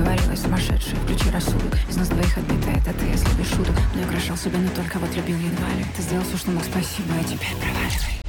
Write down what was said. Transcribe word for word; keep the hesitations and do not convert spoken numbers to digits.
говорила сумасшедшая, включи рассудок. Из нас двоих отбитая, это ты, если без шуток. Не украшал себя, но только вот любил едва ли. Ты сделал все, что мог, спасибо, а теперь проваливай.